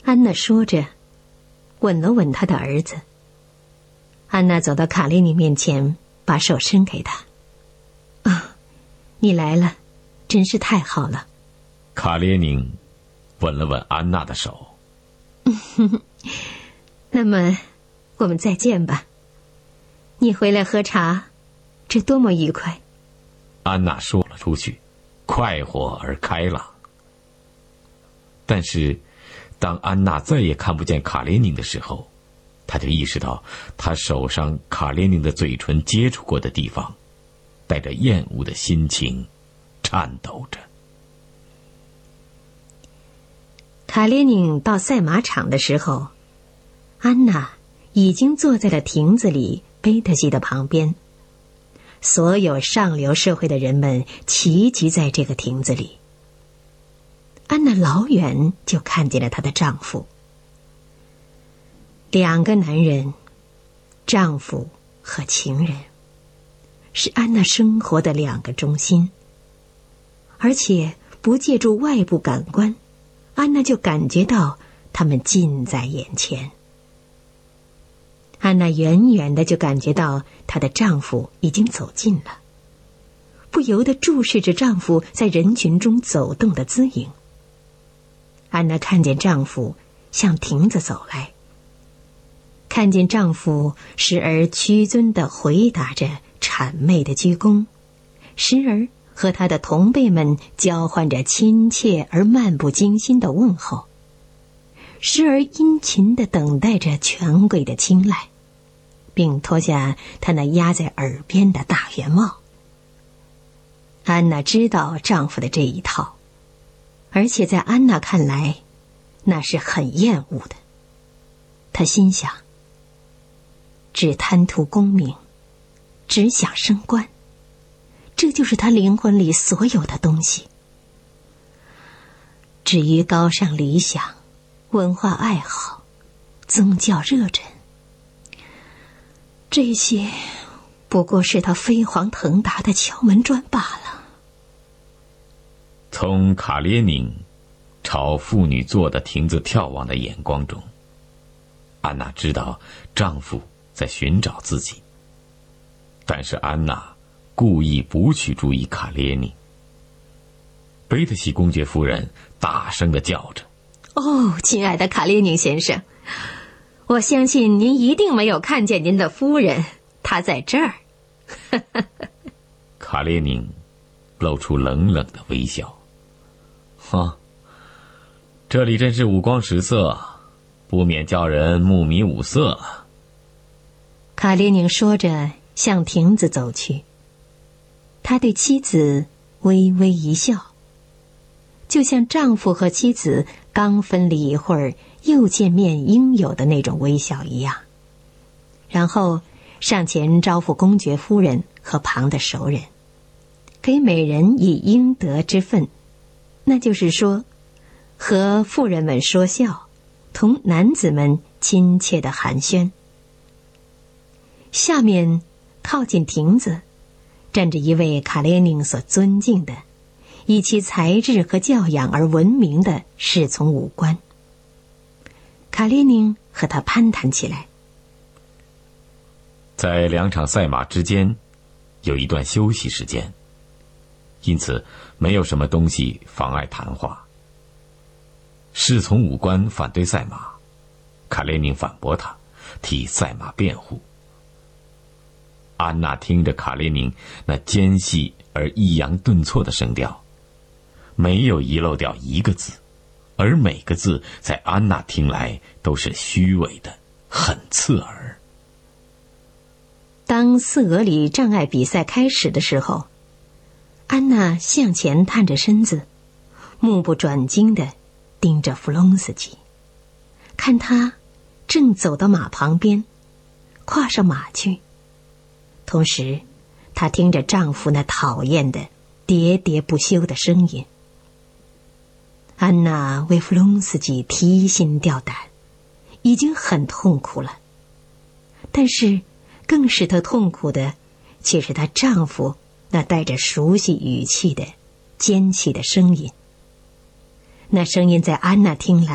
安娜说着，吻了吻她的儿子。安娜走到卡列宁面前，把手伸给他。你来了，真是太好了。 卡列宁吻了吻安娜的手。 那么我们再见吧。你回来喝茶，这多么愉快。 安娜说了出去，快活而开朗。但是当安娜再也看不见卡列宁的时候，她就意识到她手上卡列宁的嘴唇接触过的地方带着厌恶的心情颤抖着。 卡列宁到赛马场的时候，安娜已经坐在了亭子里贝特西的旁边。所有上流社会的人们齐聚在这个亭子里。安娜老远就看见了她的丈夫。两个男人，丈夫和情人，是安娜生活的两个中心。而且不借助外部感官，安娜就感觉到他们近在眼前。安娜远远的就感觉到她的丈夫已经走近了，不由得注视着丈夫在人群中走动的姿影。安娜看见丈夫向亭子走来，看见丈夫时而屈尊地回答着谄媚的鞠躬，时而和他的同辈们交换着亲切而漫不经心的问候，时而殷勤地等待着权贵的青睐，并脱下他那压在耳边的大圆帽。安娜知道丈夫的这一套，而且在安娜看来，那是很厌恶的。她心想，只贪图功名，只想升官，这就是她灵魂里所有的东西。至于高尚理想、文化爱好、宗教热忱，这些不过是她飞黄腾达的敲门砖罢了。 从卡列宁朝妇女坐的亭子眺望的眼光中，安娜知道丈夫在寻找自己，但是安娜故意不去注意卡列宁。贝特西公爵夫人大声地叫着： 亲爱的卡列宁先生，我相信您一定没有看见您的夫人，她在这儿。 卡列宁露出冷冷的微笑。这里真是五光十色，不免叫人目迷五色。 卡列宁说着向亭子走去，他对妻子微微一笑，就像丈夫和妻子刚分离一会儿又见面应有的那种微笑一样，然后上前招呼公爵夫人和旁的熟人，给每人以应得之分，那就是说，和妇人们说笑，同男子们亲切的寒暄。下面靠近亭子，站着一位卡列宁所尊敬的，以其才智和教养而闻名的侍从武官。卡列宁和他攀谈起来。 在两场赛马之间有一段休息时间，因此没有什么东西妨碍谈话。侍从武官反对赛马，卡列宁反驳他，替赛马辩护。安娜听着卡列宁那尖细而抑扬顿挫的声调，没有遗漏掉一个字，而每个字在安娜听来都是虚伪的，很刺耳。 当四俄里障碍比赛开始的时候，安娜向前探着身子，目不转睛地盯着弗隆斯基，看他正走到马旁边，跨上马去。同时她听着丈夫那讨厌的喋喋不休的声音。安娜为弗隆斯基提心吊胆，已经很痛苦了，但是更使她痛苦的却是她丈夫那带着熟悉语气的尖气的声音。那声音在安娜听来